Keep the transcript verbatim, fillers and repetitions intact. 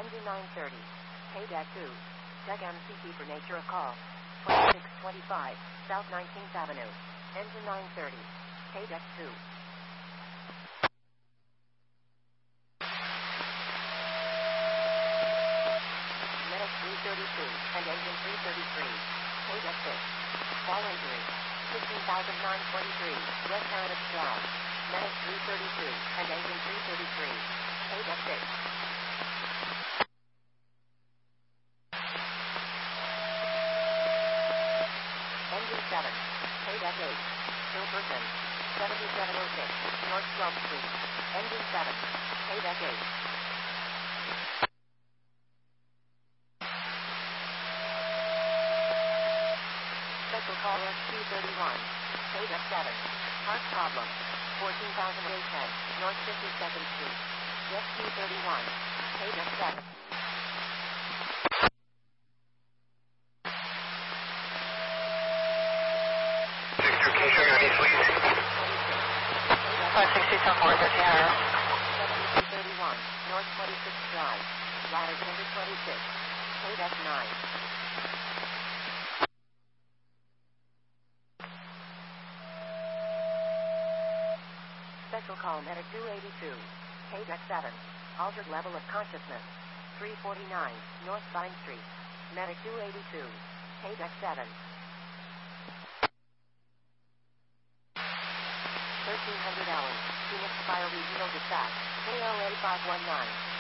Engine nine thirty. K D E C two. Tech M C T for nature of call. twenty-six twenty-five, South nineteenth Avenue. Engine nine thirty. K D E C two. Medic three thirty-two and engine three thirty-three. K D E C six. Fall injury. fifteen thousand nine hundred twenty-three. West Heritage Drive. Medic three thirty-two and engine three thirty-three. K D E C six. Engine seven. K D E C eight. Kilperson. seventy-seven oh six. North twelfth Street. Engine seven. K D E C eight. Special call S Q thirty-one. K D E C seven. Heart problem. fourteen thousand eight ten. North fifty-second Street. S Q thirty-one. K D E C seven. five six two seven four thirteen hour. seventy-two thirty-one. North twenty-sixth Drive. Ladder number twenty-six. K D E C nine. Special call medic two eighty-two. K D E C seven. Altered level of consciousness. three forty-nine. North Vine Street. Medic two eighty-two. K D E C seven. thirteen hundred hours. Phoenix Fire Regional Dispatch. K L A five one nine.